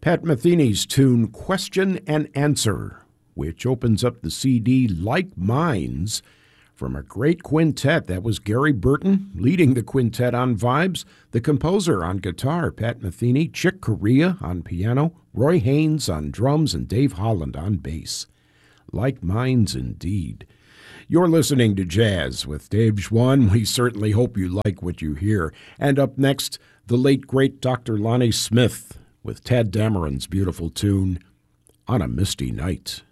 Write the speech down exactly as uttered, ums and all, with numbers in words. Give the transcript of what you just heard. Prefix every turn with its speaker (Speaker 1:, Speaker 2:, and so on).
Speaker 1: Pat Metheny's tune Question and Answer, which opens up the C D Like Minds from a great quintet. That was Gary Burton leading the quintet on vibes, the composer on guitar, Pat Metheny, Chick Corea on piano, Roy Haynes on drums, and Dave Holland on bass. Like Minds indeed. You're listening to Jazz with Dave Schwann. We certainly hope you like what you hear. And up next, the late, great Doctor Lonnie Smith with Tad Dameron's beautiful tune, On a Misty Night.